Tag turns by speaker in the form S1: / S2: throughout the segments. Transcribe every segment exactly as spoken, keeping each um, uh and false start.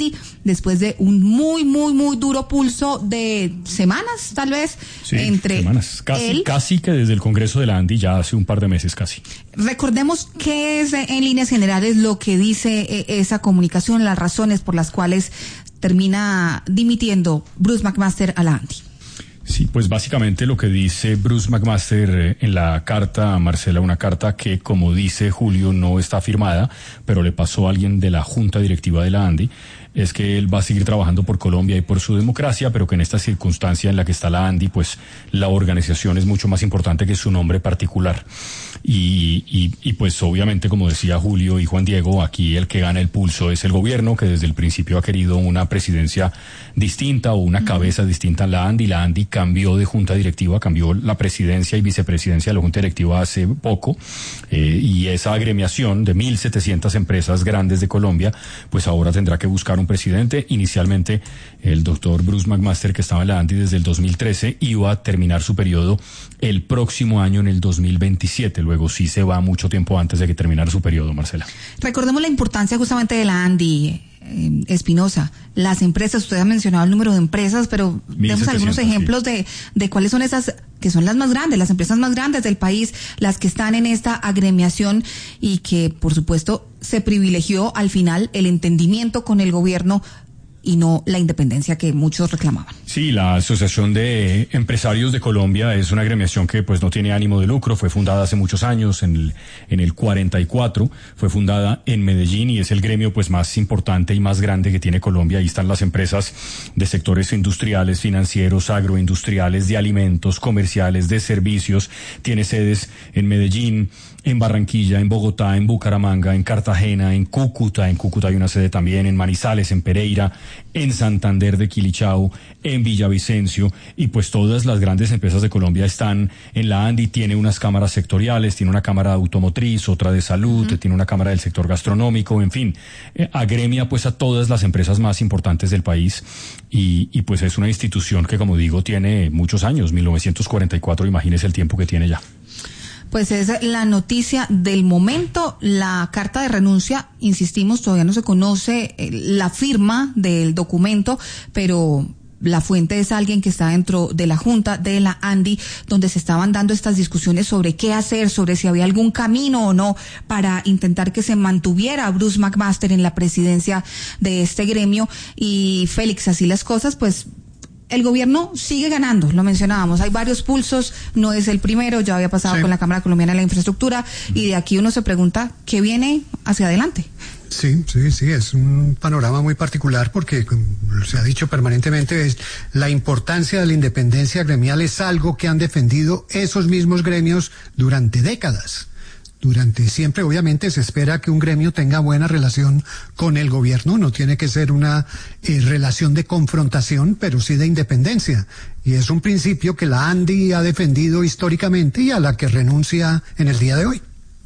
S1: ANDI, después de un muy, muy, muy duro pulso de semanas, tal vez,
S2: sí,
S1: entre
S2: semanas. Casi,
S1: él.
S2: Casi que desde el Congreso de la ANDI, ya hace un par de meses casi.
S1: Recordemos qué es, en líneas generales, lo que dice esa comunicación, las razones por las cuales termina dimitiendo Bruce McMaster a la ANDI.
S2: Sí, pues básicamente lo que dice Bruce McMaster en la carta, Marcela, una carta que, como dice Julio, no está firmada, pero le pasó a alguien de la Junta Directiva de la ANDI, es que él va a seguir trabajando por Colombia y por su democracia, pero que en esta circunstancia en la que está la ANDI, pues la organización es mucho más importante que su nombre particular. Y, y, y pues obviamente, como decía Julio y Juan Diego, aquí el que gana el pulso es el gobierno, que desde el principio ha querido una presidencia distinta o una uh-huh. cabeza distinta a la ANDI. La ANDI cambió de junta directiva, cambió la presidencia y vicepresidencia de la junta directiva hace poco, eh, y esa agremiación de mil setecientas empresas grandes de Colombia, pues ahora tendrá que buscar un presidente. Inicialmente el doctor Bruce McMaster, que estaba en la ANDI desde el dos mil trece, iba a terminar su periodo el próximo año, en el dos mil veintisiete. Luego sí se va mucho tiempo antes de que terminara su periodo, Marcela.
S1: Recordemos la importancia justamente de la ANDI, eh, Espinosa. Las empresas, usted ha mencionado el número de empresas, pero demos algunos ejemplos sí. de, de cuáles son esas que son las más grandes, las empresas más grandes del país, las que están en esta agremiación y que, por supuesto, se privilegió al final el entendimiento con el gobierno y no la independencia que muchos reclamaban.
S2: Sí, la Asociación de Empresarios de Colombia es una agremiación que pues no tiene ánimo de lucro, fue fundada hace muchos años, en el, en el cuarenta y cuatro, fue fundada en Medellín y es el gremio pues más importante y más grande que tiene Colombia. Ahí están las empresas de sectores industriales, financieros, agroindustriales, de alimentos, comerciales, de servicios. Tiene sedes en Medellín, en Barranquilla, en Bogotá, en Bucaramanga, en Cartagena, en Cúcuta, en Cúcuta hay una sede también, en Manizales, en Pereira, en Santander de Quilichao, en Villavicencio, y pues todas las grandes empresas de Colombia están en la ANDI. Tiene unas cámaras sectoriales, tiene una cámara automotriz, otra de salud, uh-huh. tiene una cámara del sector gastronómico, en fin, eh, agremia pues a todas las empresas más importantes del país y, y pues es una institución que, como digo, tiene muchos años, mil novecientos cuarenta y cuatro, imagínese el tiempo que tiene ya.
S1: Pues es la noticia del momento, la carta de renuncia, insistimos, todavía no se conoce la firma del documento, pero la fuente es alguien que está dentro de la Junta de la ANDI, donde se estaban dando estas discusiones sobre qué hacer, sobre si había algún camino o no para intentar que se mantuviera Bruce McMaster en la presidencia de este gremio. Y Félix, así las cosas, pues el gobierno sigue ganando, lo mencionábamos, hay varios pulsos, no es el primero, ya había pasado sí. con la Cámara Colombiana de la Infraestructura, y de aquí uno se pregunta, ¿qué viene hacia adelante?
S3: Sí, sí, sí, es un panorama muy particular porque, como se ha dicho permanentemente, es la importancia de la independencia gremial es algo que han defendido esos mismos gremios durante décadas. Durante siempre, obviamente, se espera que un gremio tenga buena relación con el gobierno, no tiene que ser una eh, relación de confrontación, pero sí de independencia. Y es un principio que la ANDI ha defendido históricamente y a la que renuncia en el día de hoy.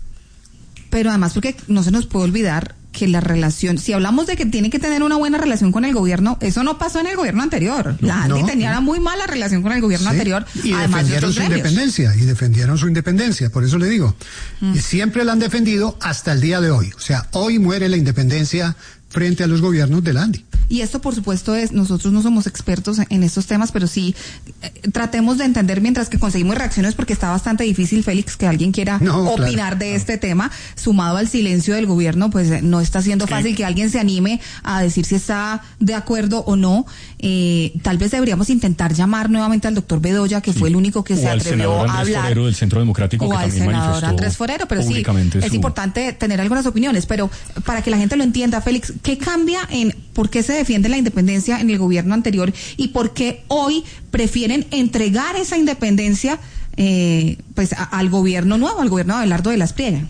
S1: Pero además, porque no se nos puede olvidar que la relación, si hablamos de que tiene que tener una buena relación con el gobierno, eso no pasó en el gobierno anterior. La ANDI no, tenía no. una muy mala relación con el gobierno sí, anterior,
S3: y
S1: además
S3: defendieron
S1: de
S3: su
S1: gremios.
S3: independencia, y defendieron su independencia, por eso le digo. Mm. Y siempre la han defendido hasta el día de hoy. O sea, hoy muere la independencia frente a los gobiernos de la ANDI.
S1: Y esto, por supuesto, es, nosotros no somos expertos en estos temas, pero sí eh, tratemos de entender mientras que conseguimos reacciones, porque está bastante difícil, Félix, que alguien quiera no, opinar claro, de no. este tema, sumado al silencio del gobierno, pues no está siendo fácil que alguien se anime a decir si está de acuerdo o no. Eh, tal vez deberíamos intentar llamar nuevamente al doctor Bedoya, que sí. fue el único que
S2: o
S1: se atrevió a hablar.
S2: Forero del Centro Democrático,
S1: o
S2: que
S1: al
S2: también
S1: senador Andrés Forero, pero sí, es su... importante tener algunas opiniones, pero para que la gente lo entienda, Félix, ¿qué cambia en por qué se defiende la independencia en el gobierno anterior y por qué hoy prefieren entregar esa independencia eh, pues a, al gobierno nuevo, al gobierno de Abelardo de la Espriella?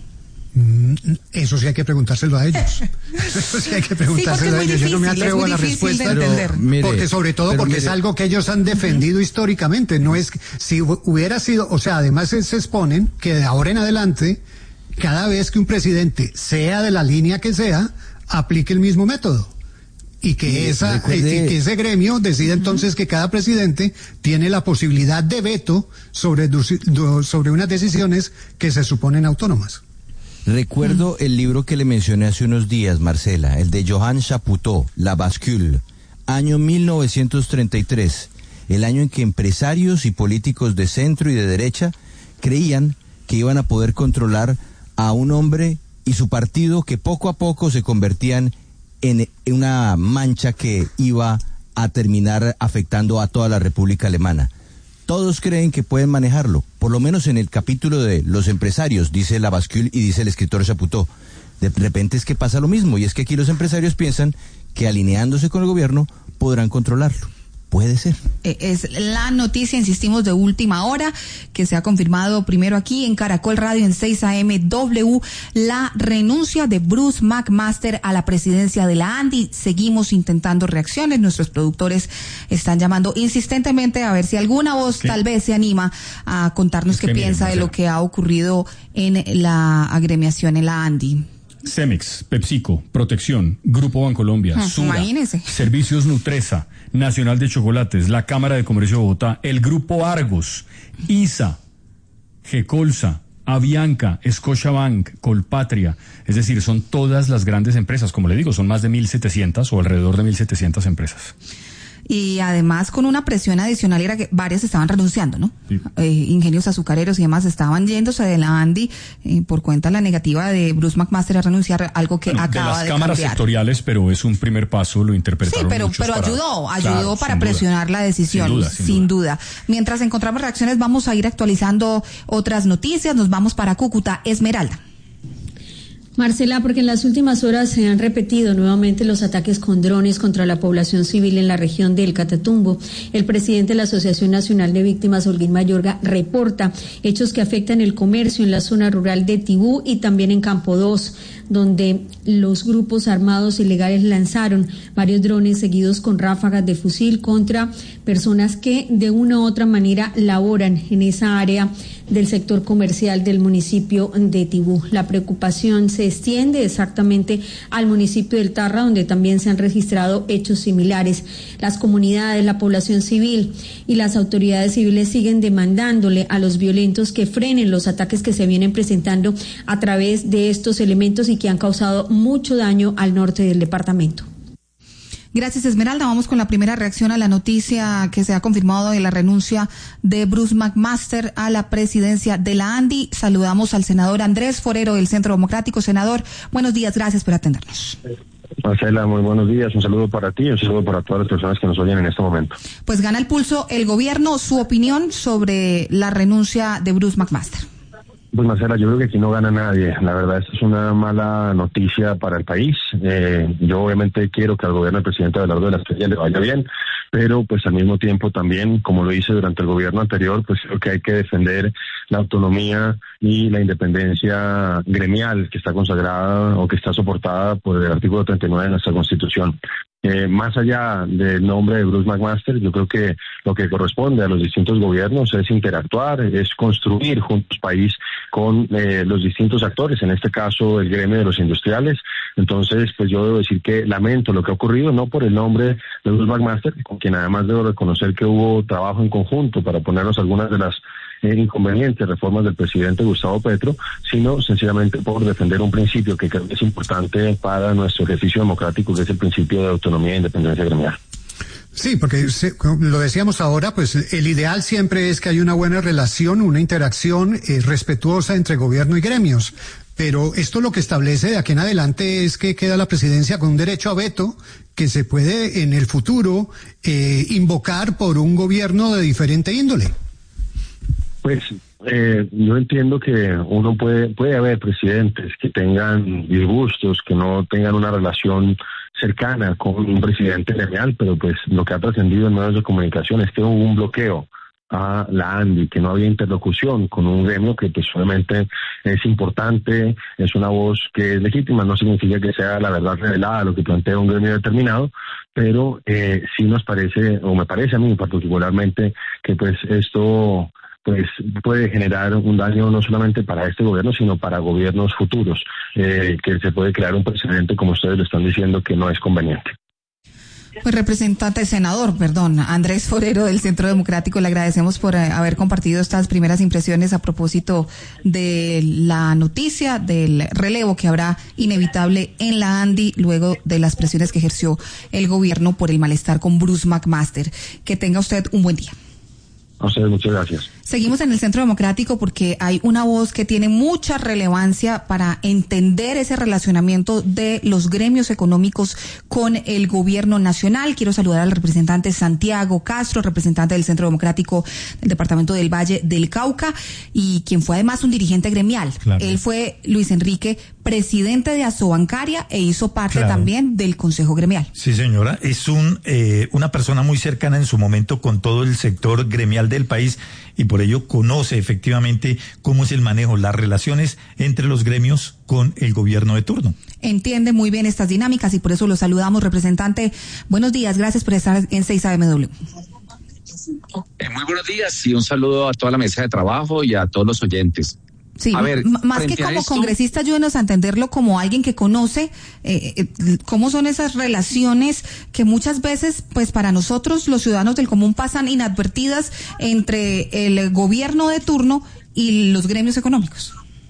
S3: Eso sí hay que preguntárselo a ellos. Eso sí hay que preguntárselo sí, a ellos. Difícil, yo no me atrevo a la respuesta,
S1: pero,
S3: mire, porque sobre todo porque mire, es algo que ellos han defendido uh-huh. históricamente. No es si hubiera sido, o sea, además se, se exponen que de ahora en adelante, cada vez que un presidente, sea de la línea que sea, aplique el mismo método. Y que, esa, recuerde... y que ese gremio decida entonces uh-huh. que cada presidente tiene la posibilidad de veto sobre, sobre unas decisiones que se suponen autónomas.
S4: Recuerdo mm. el libro que le mencioné hace unos días, Marcela, el de Johann Chapoutot, La Bascule, año mil novecientos treinta y tres, el año en que empresarios y políticos de centro y de derecha creían que iban a poder controlar a un hombre y su partido que poco a poco se convertían en una mancha que iba a terminar afectando a toda la República Alemana. Todos creen que pueden manejarlo, por lo menos en el capítulo de los empresarios, dice La Bascule y dice el escritor Chapoutot. De repente es que pasa lo mismo, y es que aquí los empresarios piensan que alineándose con el gobierno podrán controlarlo. Puede ser.
S1: Es la noticia, insistimos, de última hora, que se ha confirmado primero aquí en Caracol Radio en seis A M W, la renuncia de Bruce McMaster a la presidencia de la ANDI. Seguimos intentando reacciones, nuestros productores están llamando insistentemente a ver si alguna voz ¿Qué? tal vez se anima a contarnos qué piensa de lo que ha ocurrido en la agremiación en la ANDI.
S2: Cemex, PepsiCo, Protección, Grupo Bancolombia, ah, Sura, imagínese. Servicios Nutresa, Nacional de Chocolates, la Cámara de Comercio de Bogotá, el Grupo Argos, I S A, Gecolsa, Avianca, Scotiabank, Colpatria, es decir, son todas las grandes empresas, como le digo, son más de mil setecientas o alrededor de mil setecientas empresas.
S1: Y además con una presión adicional era que varias estaban renunciando, ¿no? Sí. Eh, ingenios azucareros y demás estaban yéndose de la ANDI eh, por cuenta de la negativa de Bruce McMaster a renunciar, algo que bueno, acaba de cambiar.
S2: De las cámaras sectoriales, pero es un primer paso, lo interpretaron
S1: Sí, pero, pero
S2: para,
S1: ayudó, ayudó
S2: claro,
S1: para presionar duda. la decisión, sin, duda, sin, sin duda. duda. Mientras encontramos reacciones, vamos a ir actualizando otras noticias, nos vamos para Cúcuta. Esmeralda.
S5: Marcela, porque en las últimas horas se han repetido nuevamente los ataques con drones contra la población civil en la región del Catatumbo. El presidente de la Asociación Nacional de Víctimas, Holguín Mayorga, reporta hechos que afectan el comercio en la zona rural de Tibú y también en Campo dos, donde los grupos armados ilegales lanzaron varios drones seguidos con ráfagas de fusil contra personas que de una u otra manera laboran en esa área del sector comercial del municipio de Tibú. La preocupación se extiende exactamente al municipio del Tarra, donde también se han registrado hechos similares. Las comunidades, la población civil y las autoridades civiles siguen demandándole a los violentos que frenen los ataques que se vienen presentando a través de estos elementos y que han causado mucho daño al norte del departamento.
S1: Gracias, Esmeralda. Vamos con la primera reacción a la noticia que se ha confirmado de la renuncia de Bruce McMaster a la presidencia de la ANDI. Saludamos al senador Andrés Forero del Centro Democrático. Senador, buenos días, gracias por atendernos.
S6: Marcela, muy buenos días. Un saludo para ti y un saludo para todas las personas que nos oyen en este momento.
S1: Pues gana el pulso el gobierno. Su opinión sobre la renuncia de Bruce McMaster.
S6: Pues Marcela, yo creo que aquí no gana nadie. La verdad, esta es una mala noticia para el país. Eh, yo obviamente quiero que al gobierno del presidente Abelardo de la Espriella le vaya bien, pero pues al mismo tiempo también, como lo hice durante el gobierno anterior, pues creo que hay que defender la autonomía y la independencia gremial que está consagrada o que está soportada por el artículo treinta y nueve de nuestra Constitución. Eh, más allá del nombre de Bruce McMaster, yo creo que lo que corresponde a los distintos gobiernos es interactuar, es construir juntos país con eh, los distintos actores, en este caso el gremio de los industriales. Entonces, pues yo debo decir que lamento lo que ha ocurrido, no por el nombre de Bruce McMaster, con quien además debo reconocer que hubo trabajo en conjunto para ponernos algunas de las eh, inconvenientes reformas del presidente Gustavo Petro, sino sencillamente por defender un principio que creo que es importante para nuestro ejercicio democrático, que es el principio de autonomía e independencia gremial.
S3: Sí, porque se, como lo decíamos ahora, pues el ideal siempre es que haya una buena relación, una interacción eh, respetuosa entre gobierno y gremios. Pero esto lo que establece de aquí en adelante es que queda la presidencia con un derecho a veto que se puede en el futuro eh, invocar por un gobierno de diferente índole.
S6: Pues eh, yo entiendo que uno puede puede haber presidentes que tengan disgustos, que no tengan una relación cercana con un presidente gremial, pero pues lo que ha trascendido en medios de comunicación es que hubo un bloqueo a la ANDI, que no había interlocución con un gremio que pues obviamente es importante, es una voz que es legítima, no significa que sea la verdad revelada lo que plantea un gremio determinado, pero eh, sí nos parece, o me parece a mí particularmente, que pues esto pues puede generar un daño no solamente para este gobierno, sino para gobiernos futuros, eh, que se puede crear un precedente, como ustedes lo están diciendo, que no es conveniente.
S1: Pues representante, senador, perdón, Andrés Forero del Centro Democrático, le agradecemos por eh, haber compartido estas primeras impresiones a propósito de la noticia del relevo que habrá inevitable en la ANDI luego de las presiones que ejerció el gobierno por el malestar con Bruce McMaster. Que tenga usted un buen día.
S6: A ustedes muchas gracias.
S1: Seguimos en el Centro Democrático porque hay una voz que tiene mucha relevancia para entender ese relacionamiento de los gremios económicos con el gobierno nacional. Quiero saludar al representante Santiago Castro, representante del Centro Democrático del Departamento del Valle del Cauca, y quien fue además un dirigente gremial. Claro. Él fue, Luis Enrique, presidente de Asobancaria e hizo parte claro. también del Consejo Gremial.
S7: Sí, señora, es un eh, una persona muy cercana en su momento con todo el sector gremial del país y por ello conoce efectivamente cómo es el manejo, las relaciones entre los gremios con el gobierno de turno.
S1: Entiende muy bien estas dinámicas y por eso lo saludamos, representante. Buenos días, gracias por estar en seis A M W.
S8: Eh, muy buenos días y un saludo a toda la mesa de trabajo y a todos los oyentes.
S1: Sí, a ver, más que como esto, congresista, ayúdenos a entenderlo como alguien que conoce eh, eh, cómo son esas relaciones que muchas veces, pues para nosotros, los ciudadanos del común, pasan inadvertidas entre el gobierno de turno y los gremios económicos.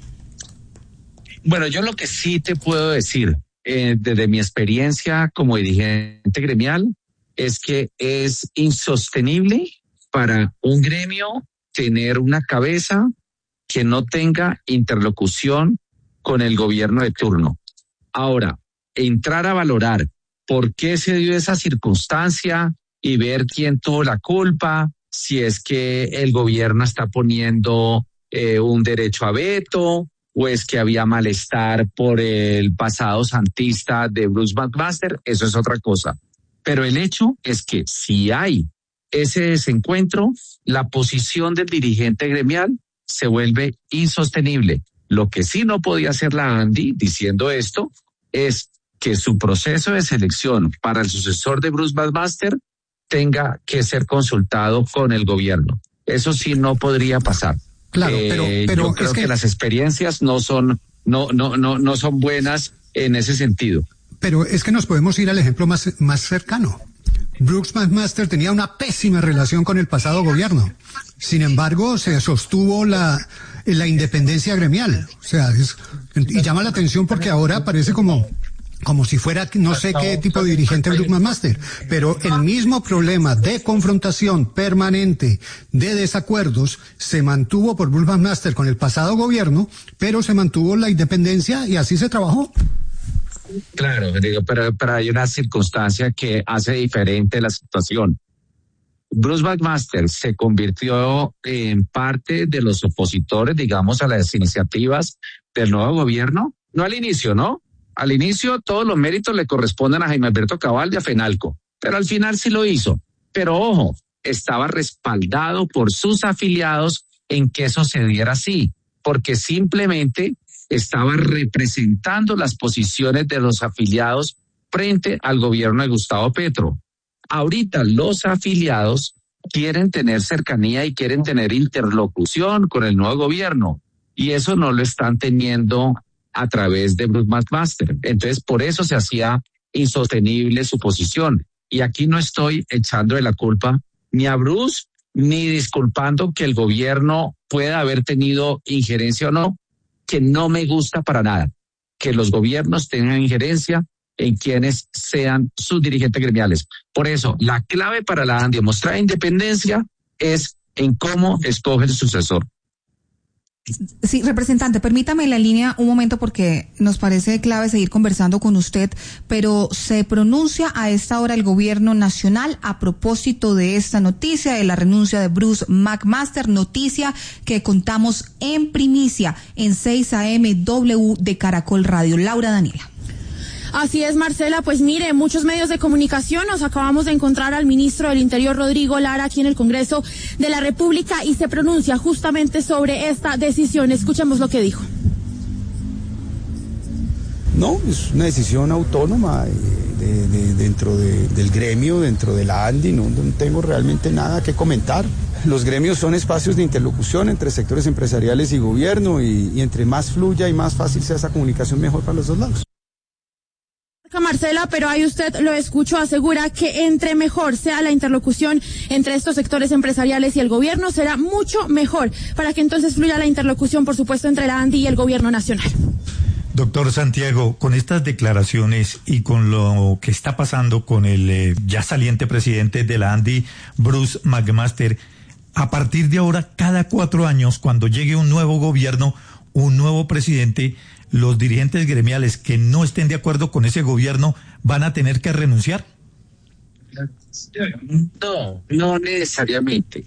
S8: Bueno, yo lo que sí te puedo decir, eh, desde mi experiencia como dirigente gremial, es que es insostenible para un gremio tener una cabeza que no tenga interlocución con el gobierno de turno. Ahora, entrar a valorar por qué se dio esa circunstancia y ver quién tuvo la culpa, si es que el gobierno está poniendo eh, un derecho a veto o es que había malestar por el pasado santista de Bruce McMaster, eso es otra cosa. Pero el hecho es que si hay ese desencuentro, la posición del dirigente gremial se vuelve insostenible. Lo que sí no podía hacer la ANDI diciendo esto es que su proceso de selección para el sucesor de Bruce McMaster tenga que ser consultado con el gobierno. Eso sí no podría pasar.
S3: Claro,
S8: eh,
S3: pero, pero
S8: yo creo
S3: es que...
S8: que las experiencias no son no no no no son buenas en ese sentido.
S3: Pero es que nos podemos ir al ejemplo más más cercano. Bruce McMaster tenía una pésima relación con el pasado gobierno. Sin embargo, se sostuvo la, la independencia gremial. O sea, es, y llama la atención porque ahora parece como, como si fuera no sé qué tipo de dirigente Bruce McMaster. Pero el mismo problema de confrontación permanente, de desacuerdos, se mantuvo por Bruce McMaster con el pasado gobierno, pero se mantuvo la independencia y así se trabajó.
S8: Claro, digo, pero, pero hay una circunstancia que hace diferente la situación. Bruce McMaster se convirtió en parte de los opositores, digamos, a las iniciativas del nuevo gobierno. No al inicio, ¿no? Al inicio todos los méritos le corresponden a Jaime Alberto Cabal y a Fenalco, pero al final sí lo hizo. Pero ojo, estaba respaldado por sus afiliados en que eso se diera así, porque simplemente estaba representando las posiciones de los afiliados frente al gobierno de Gustavo Petro. Ahorita los afiliados quieren tener cercanía y quieren tener interlocución con el nuevo gobierno y eso no lo están teniendo a través de Bruce McMaster. Entonces, por eso se hacía insostenible su posición. Y aquí no estoy echándole la culpa ni a Bruce ni disculpando que el gobierno pueda haber tenido injerencia o no, que no me gusta para nada, que los gobiernos tengan injerencia en quienes sean sus dirigentes gremiales. Por eso, la clave para la ANDI mostrar independencia es en cómo escoge el sucesor.
S1: Sí, representante, permítame la línea un momento porque nos parece clave seguir conversando con usted, pero se pronuncia a esta hora el gobierno nacional a propósito de esta noticia de la renuncia de Bruce McMaster, noticia que contamos en primicia en seis A M W de Caracol Radio. Laura Daniela.
S9: Así es, Marcela, pues mire, muchos medios de comunicación nos acabamos de encontrar al ministro del Interior, Rodrigo Lara, aquí en el Congreso de la República y se pronuncia justamente sobre esta decisión. Escuchemos lo que dijo.
S10: No, es una decisión autónoma de, de, dentro de, del gremio, dentro de la ANDI, no, no tengo realmente nada que comentar. Los gremios son espacios de interlocución entre sectores empresariales y gobierno y, y entre más fluya y más fácil sea esa comunicación, mejor para los dos lados.
S9: Marcela, pero ahí usted lo escucho, asegura que entre mejor sea la interlocución entre estos sectores empresariales y el gobierno, será mucho mejor para que entonces fluya la interlocución, por supuesto, entre la ANDI y el gobierno nacional.
S7: Doctor Santiago, con estas declaraciones y con lo que está pasando con el eh, ya saliente presidente de la ANDI, Bruce McMaster, a partir de ahora, cada cuatro años, cuando llegue un nuevo gobierno, un nuevo presidente, los dirigentes gremiales que no estén de acuerdo con ese gobierno van a tener que renunciar.
S8: No, no necesariamente,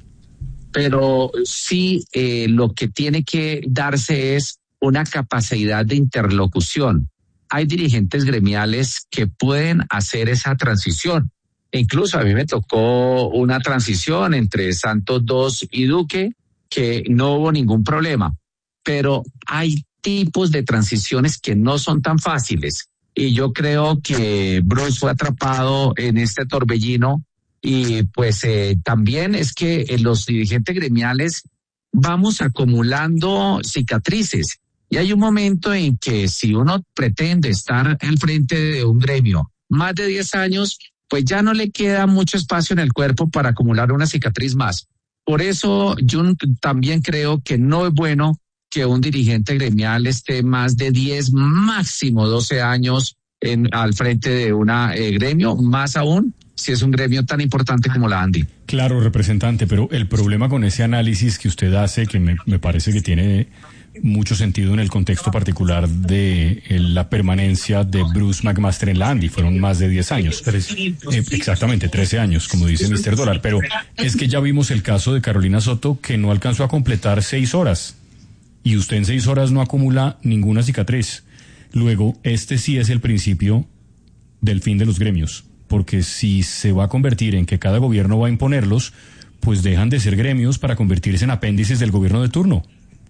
S8: pero sí eh, lo que tiene que darse es una capacidad de interlocución. Hay dirigentes gremiales que pueden hacer esa transición. Incluso a mí me tocó una transición entre Santos dos y Duque, que no hubo ningún problema, pero hay tipos de transiciones que no son tan fáciles. Y yo creo que Bruce fue atrapado en este torbellino y pues eh, también es que eh, los dirigentes gremiales vamos acumulando cicatrices. Y hay un momento en que si uno pretende estar al frente de un gremio más de diez años, pues ya no le queda mucho espacio en el cuerpo para acumular una cicatriz más. Por eso yo también creo que no es bueno que un dirigente gremial esté más de diez, máximo doce años en, al frente de una eh, gremio, más aún si es un gremio tan importante como la ANDI.
S2: Claro, representante, pero el problema con ese análisis que usted hace, que me, me parece que tiene mucho sentido en el contexto particular de eh, la permanencia de Bruce McMaster en la ANDI, fueron más de diez años. Eh, exactamente, trece años, como dice mister Dólar, pero es que ya vimos el caso de Carolina Soto, que no alcanzó a completar seis horas. Y usted en seis horas no acumula ninguna cicatriz. Luego, este sí es el principio del fin de los gremios, porque si se va a convertir en que cada gobierno va a imponerlos, pues dejan de ser gremios para convertirse en apéndices del gobierno de turno.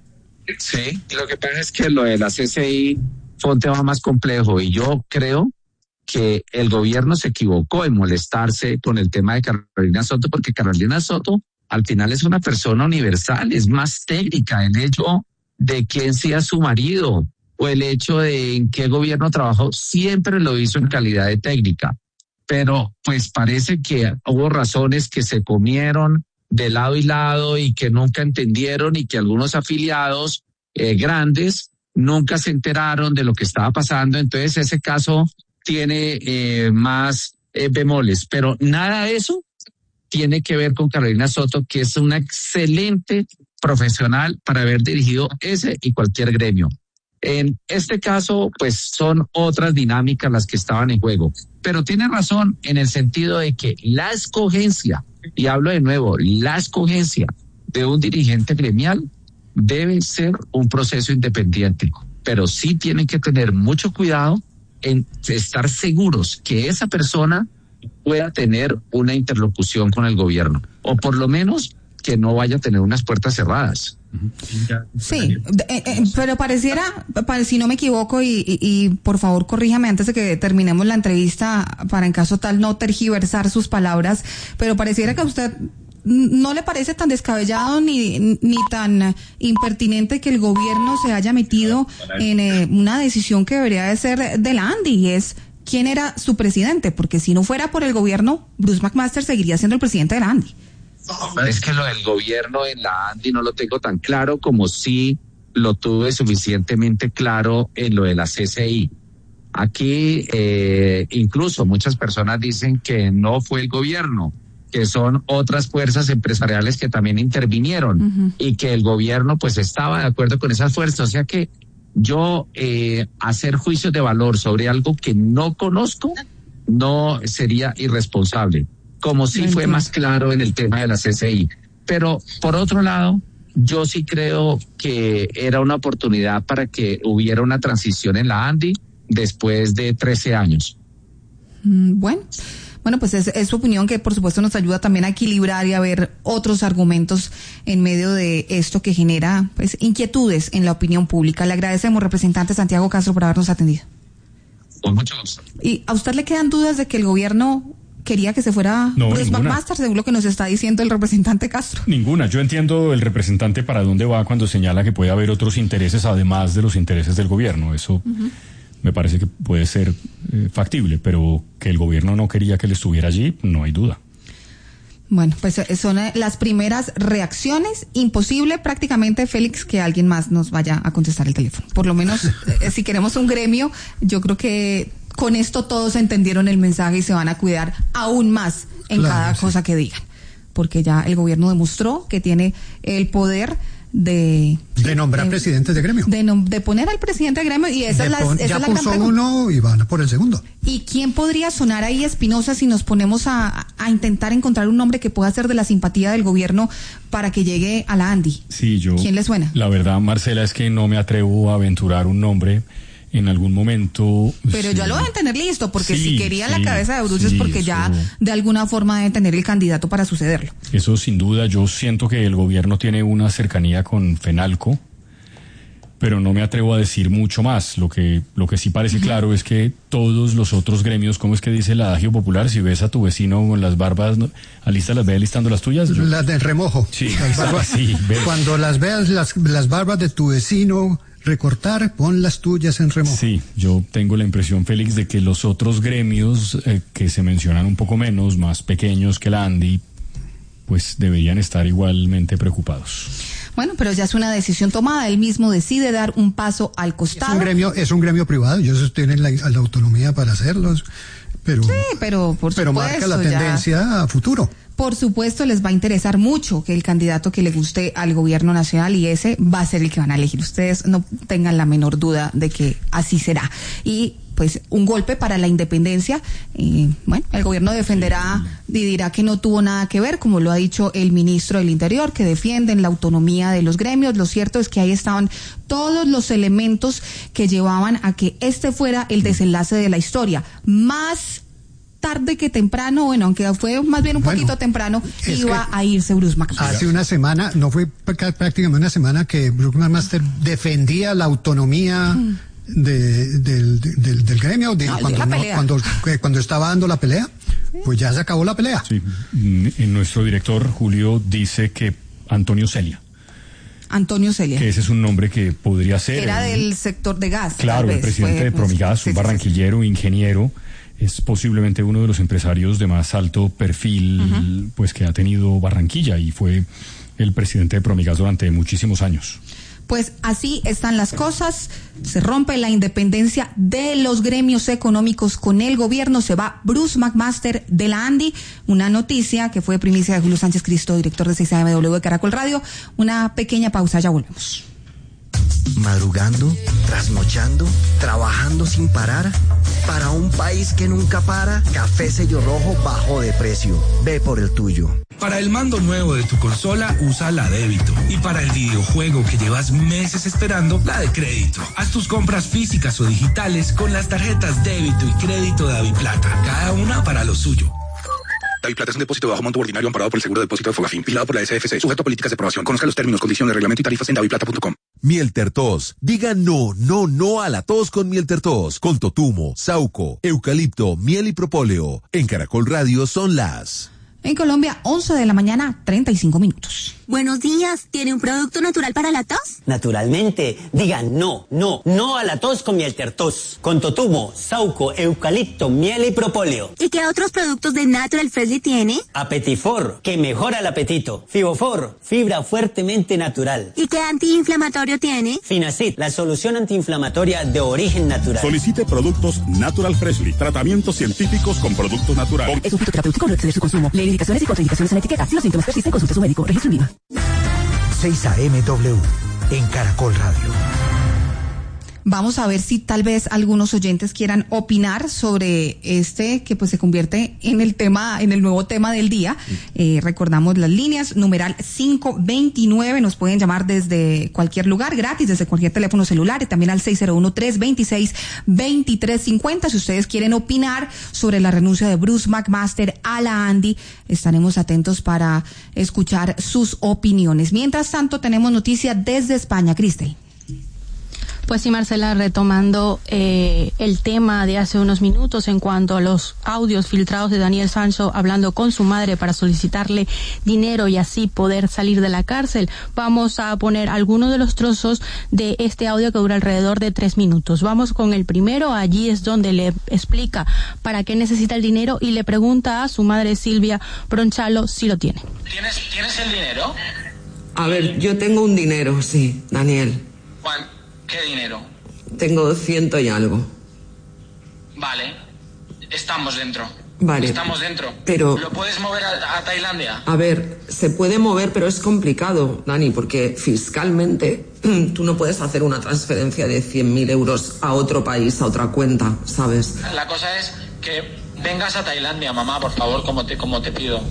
S8: Sí, lo que pasa es que lo de la C C I fue un tema más complejo y yo creo que el gobierno se equivocó en molestarse con el tema de Carolina Soto, porque Carolina Soto al final es una persona universal, es más técnica. El hecho de quién sea su marido o el hecho de en qué gobierno trabajó, siempre lo hizo en calidad de técnica. Pero pues parece que hubo razones que se comieron de lado y lado y que nunca entendieron y que algunos afiliados eh, grandes nunca se enteraron de lo que estaba pasando. Entonces ese caso tiene eh, más eh, bemoles, pero nada de eso tiene que ver con Carolina Soto, que es una excelente profesional para haber dirigido ese y cualquier gremio. En este caso, pues son otras dinámicas las que estaban en juego. Pero tiene razón en el sentido de que la escogencia, y hablo de nuevo, la escogencia de un dirigente gremial debe ser un proceso independiente. Pero sí tienen que tener mucho cuidado en estar seguros que esa persona pueda tener una interlocución con el gobierno, o por lo menos que no vaya a tener unas puertas cerradas.
S1: Sí, eh, eh, pero pareciera, si no me equivoco, y, y, y por favor corríjame antes de que terminemos la entrevista para en caso tal no tergiversar sus palabras, pero pareciera que a usted no le parece tan descabellado ni, ni tan impertinente que el gobierno se haya metido en eh, una decisión que debería de ser de la ANDI, y es quién era su presidente, porque si no fuera por el gobierno, Bruce McMaster seguiría siendo el presidente de la ANDI.
S8: Es que lo del gobierno en la ANDI no lo tengo tan claro como sí lo tuve suficientemente claro en lo de la C C I. Aquí eh, incluso muchas personas dicen que no fue el gobierno, que son otras fuerzas empresariales que también intervinieron, uh-huh, y que el gobierno pues estaba de acuerdo con esas fuerzas. O sea que yo eh, hacer juicios de valor sobre algo que no conozco no sería irresponsable, como sí fue más claro en el tema de la C C I. Pero por otro lado, yo sí creo que era una oportunidad para que hubiera una transición en la ANDI después de trece años.
S1: Bueno, bueno, pues es, es su opinión, que por supuesto nos ayuda también a equilibrar y a ver otros argumentos en medio de esto que genera pues inquietudes en la opinión pública. Le agradecemos, representante Santiago Castro, por habernos atendido.
S8: Con mucho gusto.
S1: ¿Y a usted le quedan dudas de que el gobierno quería que se fuera
S2: no,
S1: Bruce McMaster, según lo que nos está diciendo el representante Castro?
S2: Ninguna. Yo entiendo el representante para dónde va cuando señala que puede haber otros intereses además de los intereses del gobierno. Eso uh-huh. me parece que puede ser eh, factible, pero que el gobierno no quería que él estuviera allí, no hay duda.
S1: Bueno, pues son las primeras reacciones. Imposible prácticamente, Félix, que alguien más nos vaya a contestar el teléfono. Por lo menos, eh, si queremos un gremio, yo creo que con esto todos entendieron el mensaje y se van a cuidar aún más en claro, cada sí. cosa que digan. Porque ya el gobierno demostró que tiene el poder de...
S3: De nombrar de, presidentes de gremio.
S1: De, no, de poner al presidente de gremio y esa de es la, pon, esa
S3: ya
S1: es la
S3: puso
S1: gran
S3: uno y van por el segundo.
S1: ¿Y quién podría sonar ahí, Espinosa, si nos ponemos a, a intentar encontrar un nombre que pueda ser de la simpatía del gobierno para que llegue a la Andi?
S2: Sí, yo...
S1: ¿Quién le suena?
S2: La verdad, Marcela, es que no me atrevo a aventurar un nombre. En algún momento...
S1: Pero sí. ya lo deben tener listo, porque
S2: sí,
S1: si querían
S2: sí,
S1: la cabeza de Bruce sí, es porque eso, ya de alguna forma deben tener el candidato para sucederlo.
S2: Eso sin duda, yo siento que el gobierno tiene una cercanía con FENALCO, pero no me atrevo a decir mucho más. Lo que, lo que sí parece uh-huh. claro es que todos los otros gremios, ¿cómo es que dice el adagio popular? Si ves a tu vecino con las barbas, ¿no? ¿Alista las ve listando las tuyas? Yo...
S3: Las del remojo.
S2: Sí,
S3: las barbas,
S2: sí
S3: cuando las veas, las, las barbas de tu vecino... recortar, pon las tuyas en remojo.
S2: Sí, yo tengo la impresión, Félix, de que los otros gremios eh, que se mencionan un poco menos, más pequeños que la Andi, pues deberían estar igualmente preocupados.
S1: Bueno, pero ya es una decisión tomada, él mismo decide dar un paso al costado.
S3: Es un gremio, es un gremio privado, ellos tienen la, la autonomía para hacerlos, pero,
S1: sí, pero, por
S3: pero
S1: supuesto,
S3: marca la tendencia ya... a futuro.
S1: Por supuesto, les va a interesar mucho que el candidato que le guste al gobierno nacional y ese va a ser el que van a elegir. Ustedes no tengan la menor duda de que así será. Y pues un golpe para la independencia. Y bueno, el gobierno defenderá y dirá que no tuvo nada que ver, como lo ha dicho el ministro del Interior, que defienden la autonomía de los gremios. Lo cierto es que ahí estaban todos los elementos que llevaban a que este fuera el desenlace de la historia. Más tarde que temprano, bueno, aunque fue más bien un bueno, poquito temprano, iba a irse Bruce McMaster.
S3: Hace una semana, no fue prácticamente una semana que Bruce McMaster defendía la autonomía mm. de, del, del, del gremio, de, no, cuando,
S1: de
S3: no, cuando, cuando estaba dando la pelea, pues ya se acabó la pelea.
S2: Sí, en nuestro director, Julio, dice que Antonio Celia.
S1: Antonio Celia.
S2: Que ese es un nombre que podría ser.
S1: Era
S2: el,
S1: del sector de gas.
S2: Claro, el presidente fue, de Promigas, sí, un barranquillero, sí, sí. ingeniero. Es posiblemente uno de los empresarios de más alto perfil, uh-huh. pues que ha tenido Barranquilla y fue el presidente de Promigas durante muchísimos años.
S1: Pues así están las cosas, se rompe la independencia de los gremios económicos con el gobierno, se va Bruce McMaster de la Andi, una noticia que fue primicia de Julio Sánchez Cristo, director de seis A M W de Caracol Radio. Una pequeña pausa, ya volvemos.
S11: Madrugando, trasnochando, trabajando sin parar. Para un país que nunca para, Café Sello Rojo bajó de precio. Ve por el tuyo.
S12: Para el mando nuevo de tu consola, usa la débito. Y para el videojuego que llevas meses esperando, la de crédito. Haz tus compras físicas o digitales con las tarjetas débito y crédito de Daviplata. Cada una para lo suyo.
S13: Daviplata es un depósito de bajo monto ordinario amparado por el Seguro de Depósito de Fogafín, vigilado por la S F C, sujeto a políticas de aprobación. Conozca los términos, condiciones, reglamento y tarifas en daviplata punto com.
S14: Miel Tertos. Diga no, no, no a la tos con Miel Tertos. Con totumo, sauco, eucalipto, miel y propóleo. En Caracol Radio son las...
S1: En Colombia, once de la mañana, treinta y cinco minutos.
S15: Buenos días, ¿tiene un producto natural para la tos?
S16: Naturalmente, diga no, no, no a la tos con Miel Tertos. Con totumo, sauco, eucalipto, miel y propóleo.
S15: ¿Y qué otros productos de Natural Freshly tiene?
S16: Apetifor, que mejora el apetito. Fibofor, fibra fuertemente natural.
S15: ¿Y qué antiinflamatorio tiene?
S16: Finacid, la solución antiinflamatoria de origen natural.
S17: Solicite productos Natural Freshly, tratamientos científicos con productos naturales.
S18: Es un fitoterapéutico, no exceder su consumo. Lee indicaciones y contraindicaciones en la etiqueta. Si los síntomas persisten, consulte a su médico. Registro en Viva.
S11: seis A M W en Caracol Radio.
S1: Vamos a ver si tal vez algunos oyentes quieran opinar sobre este que pues se convierte en el tema, en el nuevo tema del día. Eh, recordamos las líneas, numeral cinco veintinueve, nos pueden llamar desde cualquier lugar, gratis, desde cualquier teléfono celular, y también al seis cero uno, tres dos seis, dos tres cinco cero. Si ustedes quieren opinar sobre la renuncia de Bruce McMaster a la Andi, estaremos atentos para escuchar sus opiniones. Mientras tanto, tenemos noticia desde España, Cristel.
S19: Pues sí, Marcela, retomando eh, el tema de hace unos minutos en cuanto a los audios filtrados de Daniel Sancho hablando con su madre para solicitarle dinero y así poder salir de la cárcel, vamos a poner algunos de los trozos de este audio que dura alrededor de tres minutos. Vamos con el primero. Allí es donde le explica para qué necesita el dinero y le pregunta a su madre Silvia Bronchalo si lo tiene.
S20: ¿Tienes, ¿tienes el dinero?
S21: A ver, yo tengo un dinero, sí, Daniel.
S20: Juan, ¿qué dinero?
S21: Tengo ciento y algo.
S20: Vale, estamos dentro.
S21: Vale.
S20: Estamos dentro.
S21: Pero...
S20: ¿Lo puedes mover a, a Tailandia?
S21: A ver, se puede mover, pero es complicado, Dani, porque fiscalmente tú no puedes hacer una transferencia de cien mil euros a otro país, a otra cuenta, ¿sabes?
S20: La cosa es que vengas a Tailandia, mamá, por favor, como te, como te pido.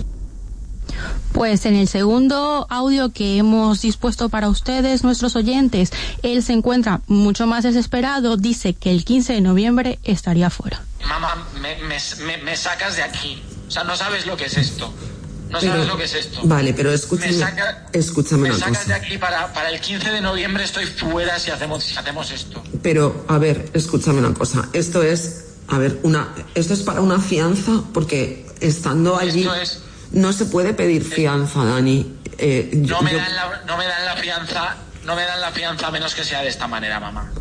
S19: Pues en el segundo audio que hemos dispuesto para ustedes, nuestros oyentes, él se encuentra mucho más desesperado, dice que el quince de noviembre estaría fuera.
S20: Mamá, me, me, me, me sacas de aquí. O sea, no sabes lo que es esto. No
S21: pero,
S20: sabes lo que es esto.
S21: Vale, pero escúchame,
S20: me saca,
S21: escúchame
S20: me
S21: una
S20: sacas
S21: cosa.
S20: de aquí para, para el quince de noviembre estoy fuera si hacemos, si hacemos esto.
S21: Pero, a ver, escúchame una cosa. Esto es, a ver, una, esto es para una fianza, porque estando allí...
S20: Esto es...
S21: No se puede pedir fianza, Dani. Eh,
S20: no,
S21: yo,
S20: me
S21: yo...
S20: dan la, no me dan la fianza, no me dan la fianza a menos que sea de esta manera, mamá.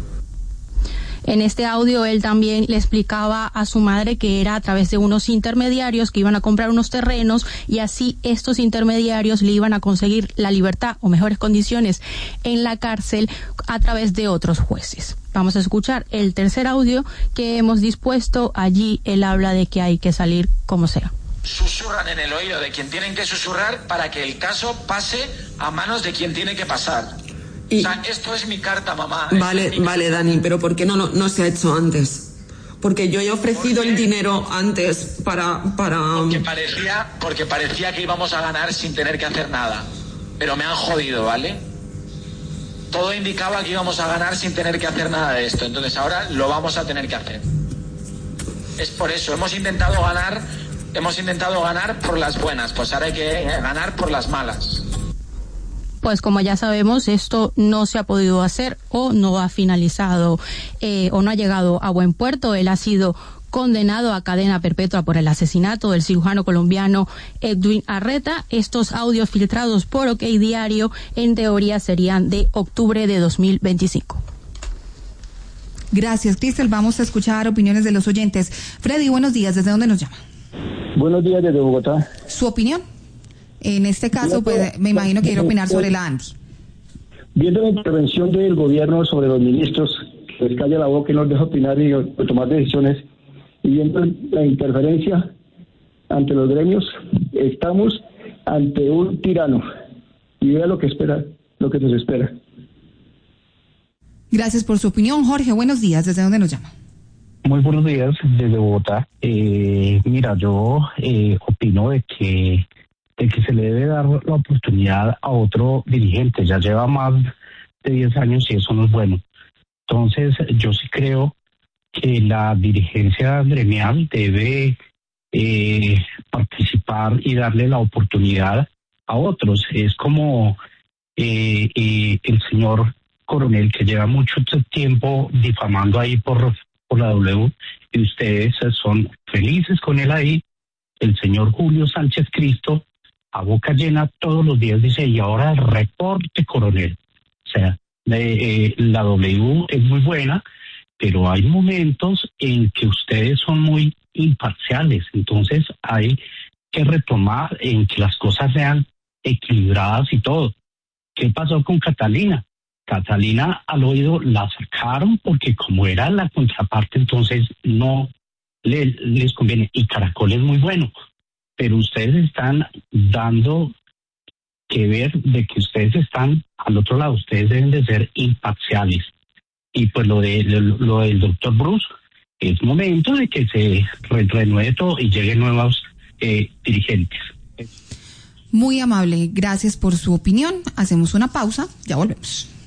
S19: En este audio él también le explicaba a su madre que era a través de unos intermediarios que iban a comprar unos terrenos y así estos intermediarios le iban a conseguir la libertad o mejores condiciones en la cárcel a través de otros jueces. Vamos a escuchar el tercer audio que hemos dispuesto. Allí él habla de que hay que salir como sea.
S20: Susurran en el oído de quien tienen que susurrar para que el caso pase a manos de quien tiene que pasar. Y... O sea, esto es mi carta, mamá.
S21: Vale, es vale, Dani, pero ¿por qué no, no, no se ha hecho antes? Porque yo he ofrecido el dinero antes para... para...
S20: Porque parecía, porque parecía que íbamos a ganar sin tener que hacer nada. Pero me han jodido, ¿vale? Todo indicaba que íbamos a ganar sin tener que hacer nada de esto. Entonces ahora lo vamos a tener que hacer. Es por eso, hemos intentado ganar... Hemos intentado ganar por las buenas, pues ahora hay que ganar por las malas.
S19: Pues como ya sabemos, esto no se ha podido hacer o no ha finalizado eh, o no ha llegado a buen puerto. Él ha sido condenado a cadena perpetua por el asesinato del cirujano colombiano Edwin Arreta. Estos audios filtrados por OK Diario, en teoría, serían de octubre de dos mil veinticinco.
S1: Gracias, Cristel. Vamos a escuchar opiniones de los oyentes. Freddy, buenos días. ¿Desde dónde nos llama?
S22: Buenos días, desde Bogotá.
S1: ¿Su opinión? En este caso, pues me imagino que quiere opinar sobre la ANDI.
S22: Viendo la intervención del gobierno sobre los ministros, que les calla la boca y no les deja opinar y tomar decisiones, y viendo la interferencia ante los gremios, estamos ante un tirano. Y vea lo que espera, lo que nos espera.
S1: Gracias por su opinión. Jorge, buenos días. ¿Desde dónde nos llama?
S23: Muy buenos días, desde Bogotá. Eh, mira, yo eh, opino de que, de que se le debe dar la oportunidad a otro dirigente. Ya lleva más de diez años y eso no es bueno. Entonces, yo sí creo que la dirigencia gremial debe eh, participar y darle la oportunidad a otros. Es como eh, eh, el señor Coronel, que lleva mucho tiempo difamando ahí por... por la W, y ustedes son felices con él ahí. El señor Julio Sánchez Cristo, a boca llena todos los días, dice, y ahora el reporte, coronel. O sea, eh, la W es muy buena, pero hay momentos en que ustedes son muy imparciales, entonces hay que retomar en que las cosas sean equilibradas y todo. ¿Qué pasó con Catalina? Catalina al oído la sacaron porque como era la contraparte, entonces no le, les conviene. Y Caracol es muy bueno, pero ustedes están dando que ver de que ustedes están al otro lado. Ustedes deben de ser imparciales. Y pues lo de lo, lo del doctor Bruce, es momento de que se re, renueve todo y lleguen nuevos eh, dirigentes.
S1: Muy amable, gracias por su opinión. Hacemos una pausa, ya volvemos.